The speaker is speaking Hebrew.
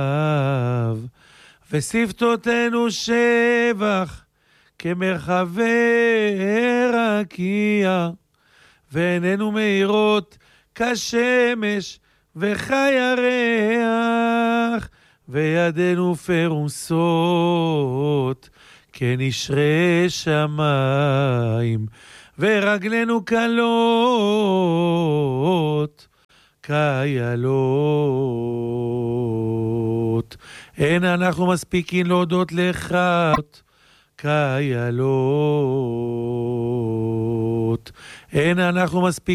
ושפתותינו שבח כמרחבי רקיע, ועינינו מאירות כשמש וכירח, וידינו פרוסות כנשרי שמיים, ורגלינו קלות קיילות. אין אנחנו מספיקים להודות לך קיילות. אין אנחנו מספיקים